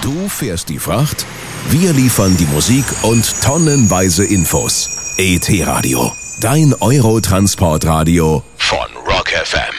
Du fährst die Fracht, wir liefern die Musik und tonnenweise Infos. ET Radio, dein Eurotransportradio von Rock FM.